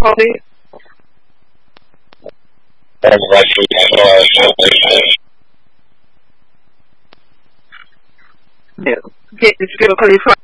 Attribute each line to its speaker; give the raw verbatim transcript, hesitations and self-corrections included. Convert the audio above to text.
Speaker 1: Cody? Yeah. Get, did you get a Cody for